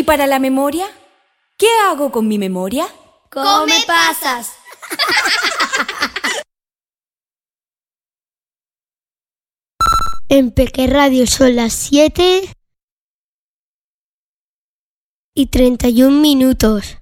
¿Y para la memoria? ¿Qué hago con mi memoria? ¡Come pasas! En Peque Radio son las 7:31.